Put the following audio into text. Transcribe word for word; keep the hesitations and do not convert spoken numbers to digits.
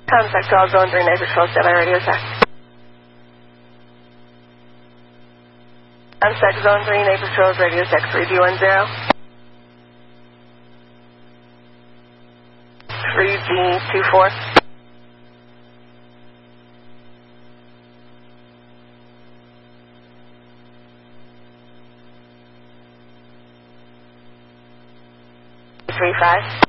Contact to all Zone three Neighbor Patrol, stand by radio check. Contact Zone three Neighbor Patrol's radio check, three D one zero. three G two four. three five.